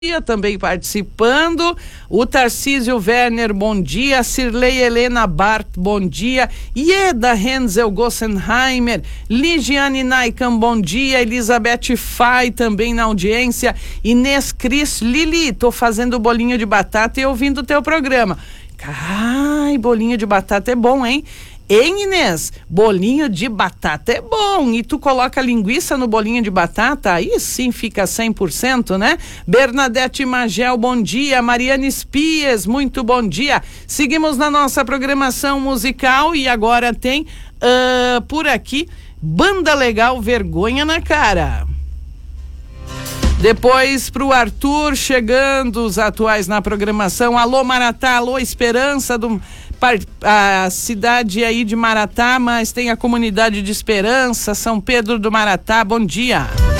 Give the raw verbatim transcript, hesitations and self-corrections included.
também participando, o Tarcísio Werner, bom dia, Cirlei Helena Bart, bom dia, Ieda Henzel Gossenheimer, Ligiane Naikan, bom dia, Elizabeth Fai também na audiência, Inês Cris, Lili, tô fazendo bolinho de batata e ouvindo o teu programa. Ai, bolinho de batata é bom, hein? Hein, Inês? Bolinho de batata é bom. E tu coloca linguiça no bolinho de batata, aí sim fica cem por cento, né? Bernadette Magel, bom dia. Mariana Espias, muito bom dia. Seguimos na nossa programação musical e agora tem uh, por aqui Banda Legal, Vergonha na Cara. Depois pro Arthur, chegando os atuais na programação. Alô Maratá, alô Esperança, do, a cidade aí de Maratá, mas tem a comunidade de Esperança, São Pedro do Maratá, bom dia.